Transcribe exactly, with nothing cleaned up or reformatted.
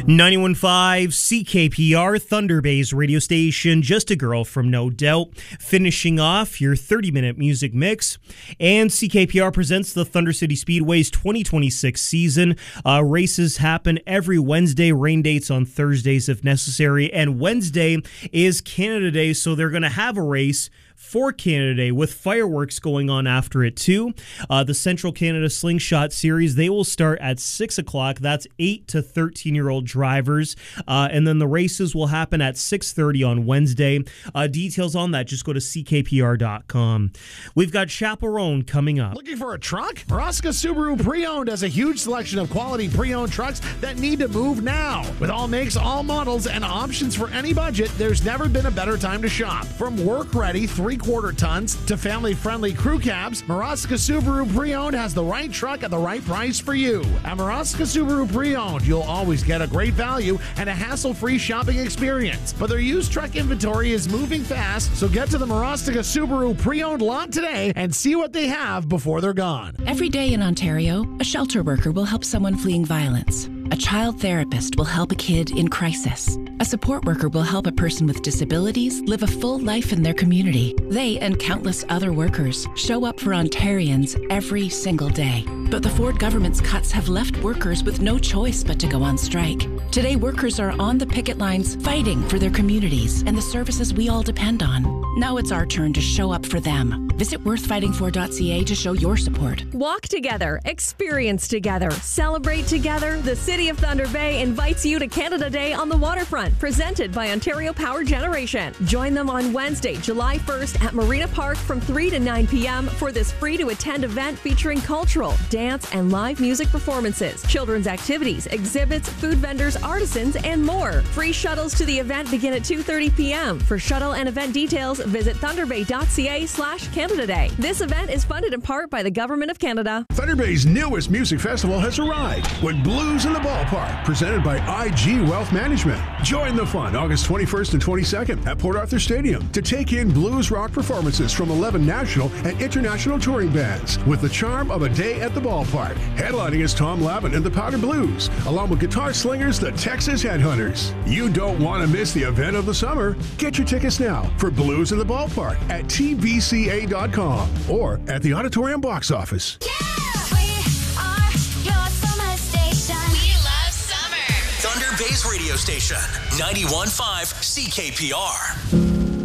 ninety-one point five C K P R, Thunder Bay's radio station, Just a Girl from No Doubt, finishing off your thirty-minute music mix. And C K P R presents the Thunder City Speedway's twenty twenty-six season. Uh, races happen every Wednesday, rain dates on Thursdays if necessary, and Wednesday is Canada Day, so they're going to have a race for Canada Day with fireworks going on after it too. Uh, the Central Canada Slingshot Series, they will start at six o'clock. That's eight to thirteen-year-old drivers. Uh, and then the races will happen at six thirty on Wednesday. Uh, details on that, just go to C K P R dot com. We've got Chaperone coming up. Looking for a truck? Maraska Subaru Pre-Owned has a huge selection of quality pre-owned trucks that need to move now. With all makes, all models, and options for any budget, there's never been a better time to shop. From work-ready three-quarter tons to family-friendly crew cabs, Maraska Subaru Pre-Owned has the right truck at the right price for you. At Maraska Subaru Pre-Owned, you'll always get a great value and a hassle-free shopping experience. But their used truck inventory is moving fast, so get to the Maraska Subaru Pre-Owned lot today and see what they have before they're gone. Every day in Ontario, a shelter worker will help someone fleeing violence. A child therapist will help a kid in crisis. A support worker will help a person with disabilities live a full life in their community. They and countless other workers show up for Ontarians every single day. But the Ford government's cuts have left workers with no choice but to go on strike. Today, workers are on the picket lines fighting for their communities and the services we all depend on. Now it's our turn to show up for them. Visit worth fighting for dot c a to show your support. Walk together, experience together, celebrate together. The City of Thunder Bay invites you to Canada Day on the waterfront, presented by Ontario Power Generation. Join them on Wednesday, July first at Marina Park from three to nine p.m. for this free-to-attend event featuring cultural, dance, and live music performances, children's activities, exhibits, food vendors, artisans, and more. Free shuttles to the event begin at two thirty p.m. For shuttle and event details, visit thunderbay dot c a slash Canada Day. This event is funded in part by the Government of Canada. Thunder Bay's newest music festival has arrived with Blues in the Ballpark, presented by I G Wealth Management. Join the fun August twenty-first and twenty-second at Port Arthur Stadium to take in blues rock performances from eleven national and international touring bands with the charm of a day at the ballpark. Headlining is Tom Lavin and the Powder Blues, along with guitar slingers, the Texas Headhunters. You don't want to miss the event of the summer. Get your tickets now for Blues in the Ballpark at T V C A dot com or at the Auditorium box office. Yeah, we are your summer station. We love summer. Thunder Bay's radio station, ninety-one point five C K P R.